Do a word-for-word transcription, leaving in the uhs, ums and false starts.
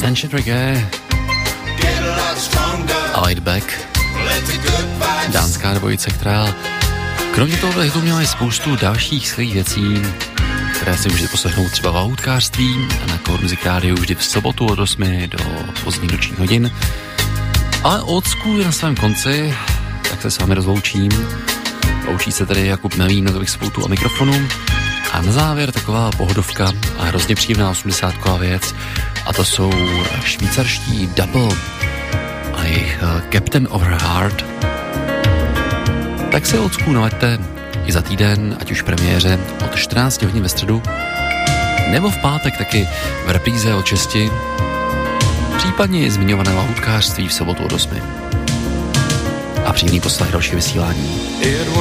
Ancient Reggae, Lightback, dánská dvojice, která kromě tohohle hitu měla i spoustu dalších skvělých věcí, které si můžete poslechnout třeba v autkářství a na Core Music Rádiu vždy v sobotu od osmi do pozdních nočních hodin. Ale Old School je na svém konci, tak se s vámi rozloučím. Loučí se tady Jakub Melín na spoutu a mikrofonu. A na závěr taková pohodovka a hrozně příjemná osmdesátková věc. A to jsou švýcarští Double a jejich Captain of Her Heart. Tak si Old School nalaďte i za týden, ať už v premiéře od čtrnáct hodin ve středu, nebo v pátek taky v repríze od šesti, případně i zmiňovaného hudkářství v sobotu od osmi. A příjemný poslech další vysílání.